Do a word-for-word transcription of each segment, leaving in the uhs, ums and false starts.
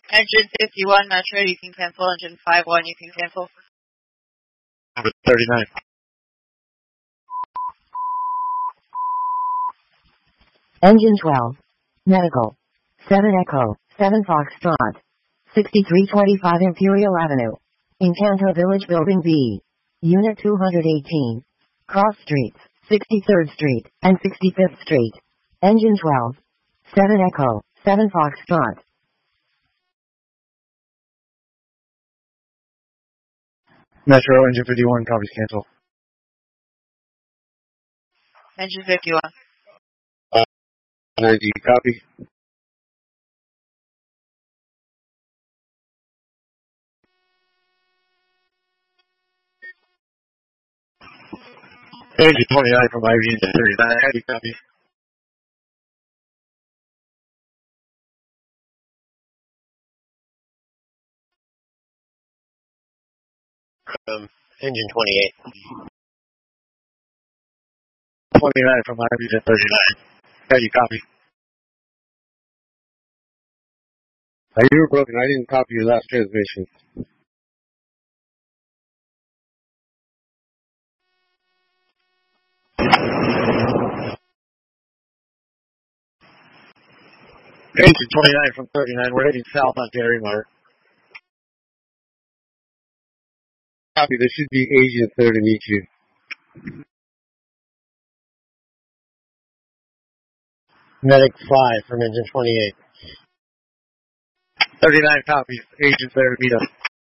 Engine fifty-one, Metro, you can cancel. Engine five one, you can cancel. Number thirty-nine. Engine twelve. Medical. seven Echo, seven Foxtrot. sixty-three twenty-five Imperial Avenue. Encanto Village Building B. Unit two hundred eighteen. Cross Streets, sixty-third Street, and sixty-fifth Street. Engine twelve. seven Echo, seven Foxtrot. Metro, engine fifty-one, copies cancel. Engine fifty-one. Uh, ninety, copy. Engine twenty-nine from I V to thirty-nine, ninety, copy. Um, engine twenty-eight. twenty-nine from I V to thirty-nine. ninety, copy. Uh, you were broken. I didn't copy your last transmission. Engine twenty-nine from thirty-nine. We're heading south on Dairy Mart. Copy. There should be agents there to meet you. Medic five from engine twenty-eight. thirty-nine copies. Agents there to meet us.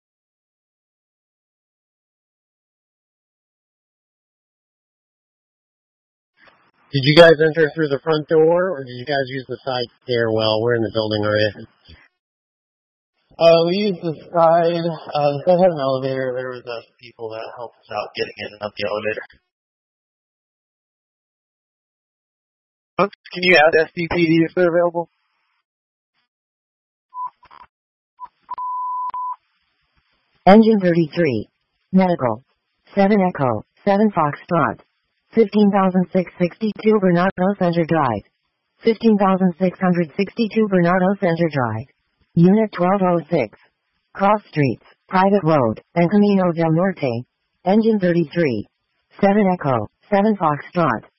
Did you guys enter through the front door, or did you guys use the side stairwell? We're in the building area. Uh, we used the side. Uh, they had an elevator. There was uh, people that helped us out getting in and up the elevator. Folks, can you add S D P D if they're available? Engine thirty-three. Medical. seven Echo, seven Foxtrot. fifteen thousand six hundred sixty-two Bernardo Center Drive. fifteen thousand six hundred sixty-two Bernardo Center Drive. Unit twelve oh six. Cross Streets, Private Road, and Camino del Norte. Engine thirty-three. seven Echo, seven Foxtrot.